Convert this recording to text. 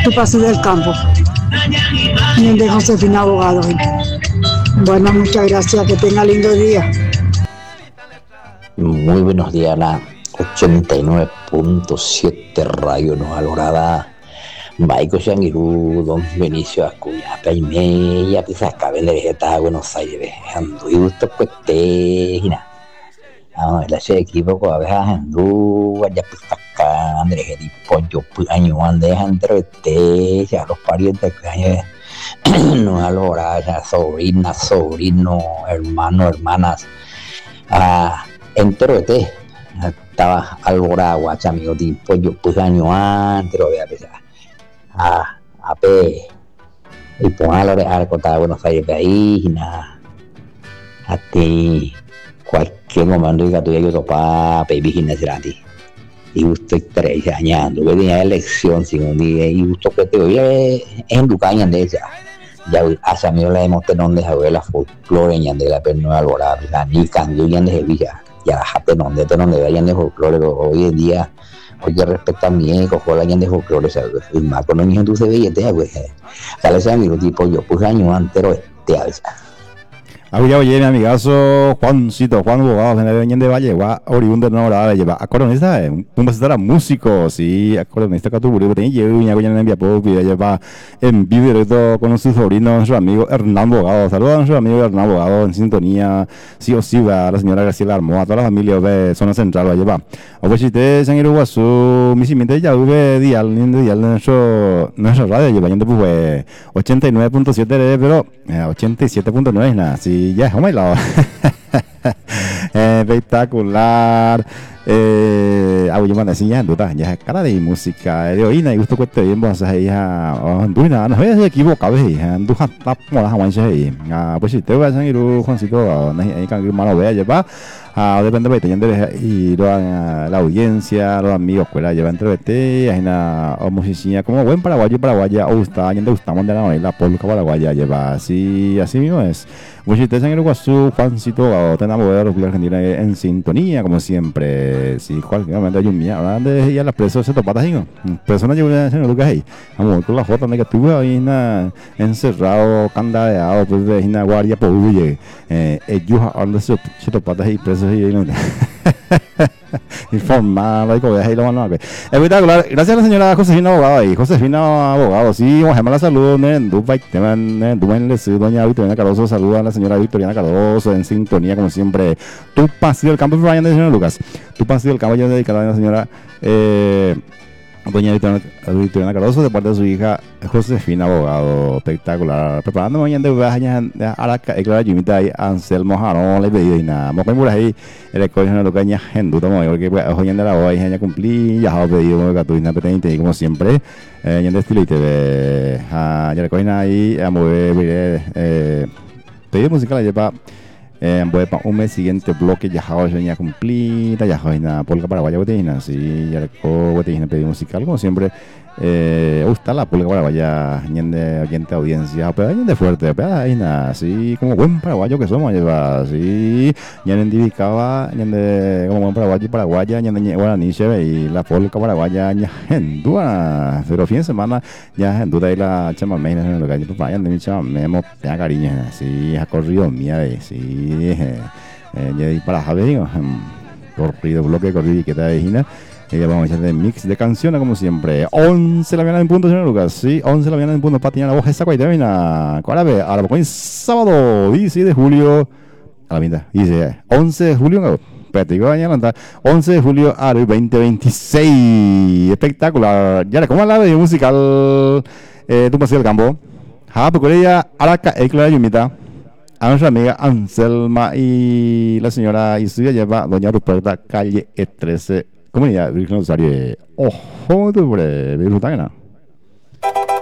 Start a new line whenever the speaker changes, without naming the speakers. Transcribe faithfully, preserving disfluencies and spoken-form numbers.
tu paso del campo. Y de Josefina Abogado. Bueno, muchas gracias, que tenga lindo día.
Muy buenos días, la ochenta y nueve punto siete Radio Nueva Alborada. Maico Shangiru, don Benicio Acuña, Paimeya, Pisa Cabele, Vegeta, Buenos Aires, Andu, y gusto Cuetejina. Ah, el ese equipo con abejas Andu, allá Pistaca, Andrés Gedi, Pollo, Año, Andes, Andrete, ya los parientes que hay. Nueva Alborada, sobrina, sobrino, hermano, hermanas. Ah, entero de té. Estaba Alborada, guacha, amigo, tipo, yo pues año antes, lo voy a pensar. A, a P y póngalo de arco de Buenos Aires de ahí nada a ti cualquier momento que tú yo topa baby gimnasia y usted tres años que tenía elección sin un día y justo que te oye en Ducaña de ella ya hace amigos la hemos tenido de saber la folclore de la Nueva Alborada ni canduyan de Sevilla ya la jate donde te donde vayan de folclore hoy en día. Oye, respecto a mí, cojo la gente de folclore, ¿sabes? Y más con los niños tú se veías, güey. Sale ese amigo tipo, yo puse año antero este, a veces.
Oye, oye, mi amigazo Juancito, Juan Abogado, de Valle, va oriundo de Nueva lleva acordeonista, un bastardo músico, sí, acordeonista que tuvo, tenía yo y hago ya en envía pop y lleva en vivo directo con su sobrino, nuestro amigo Hernán Abogado. Saludos a nuestro amigo Hernán Abogado en sintonía, sí o sí, va a la señora Graciela Armoa, a toda la familia de zona central, va a llevar. O pues si te se han ido a su, mi simiente ya tuve dial, ni dial, nuestro, nuestra radio, lleva yendo pues ochenta y nueve punto siete, pero ochenta y siete punto nueve, nada, sí. Y ya, oh my lord. Espectacular. Eh, abu gimana sih ya, duda ya cara de música de hoy na gusto cuete bien vamos a ir a Honduras, no sé si equivocado eh, Honduras tap mola hawan sih. Ah, pues si te vas a ir Juancito, na ahí kan malo vea lleva. Ah, depende de tener y la audiencia, los amigos, escuela lleva entreviste, hay una música como buen paraguayo paraguaya o está yendo gustamos de la novela polka paraguaya lleva así así mismo es. Pues si te en el Guazú, Juancito, tenemos a los Argentina en sintonía como siempre. Si cualquier momento hay un día, ahora de ya las presos se topan así, ¿no? Personas llevan en el lugar ahí. Vamos con la foto negativa ahí na encerrado, candadeado, pues de una guardia por huye. Eh, ellos ahora se se topan ahí presos y no. Informar, ahí como ahí lo van a ver. Espectacular. Gracias a la señora Josefina Abogado ahí. Josefina Abogado, sí, vamos a llamar la salud en Dubai, en Dubai, doña Victoriana Cardoso, saluda a la señora Victoriana Cardoso en sintonía como siempre. Tu pasillo del campo, Brian de señor Lucas. Tu pasillo del campo ya dedicado a la señora eh, doña Victoriana Cardoso de parte de su hija Josefina Abogado. Espectacular. Preparando mañana de viaje a la Clara Jimita y Anselmo Jarón le pedí y nada. Vamos por ahí el colegio de Lucaña en duda porque hoy en la hoy ya cumplí ya ha pedido que tu hija petente como siempre eh en estilo y te ve a ya le cogen ahí a mover eh pedido musical lleva eh voy para un mes siguiente bloque ya hoy ya cumplida ya hoy na polka paraguaya botina sí ya le co botina pedido musical como siempre eh gusta la polka paraguaya ñende oyente audiencia pero ñende fuerte pero ahí nada así como buen paraguayo que somos lleva así ñende indicaba ñende como buen paraguayo paraguaya ñende guaraní cheve y la polka paraguaya ña en duda pero fin de semana ya en duda y la chama meina en lo que hay para allá de mi chama memo te cariño así ha corrido mía de sí eh ñende para Javier corrido bloque corrido y que está ahí. Ella vamos a echar de mix de canciones como siempre. once la mañana en punto, señor Lucas. Sí, once la mañana en punto. Patiña la voz esa cuaitermina. ¿Cuál vez? Ahora pues sábado diez de julio. A la mitad. Dice once de julio. Espérate, que voy a adelantar. once de julio al veinte veintiséis. Espectacular. Ya, ¿cómo la de musical? Eh, tu paseo del campo. Ah, porque ella, Araca, el Clara Yumita. A nuestra amiga Anselma y la señora Isuya lleva doña Ruperta, calle E trece. Comunidad Virgen Rosario. Ojo, de Virgen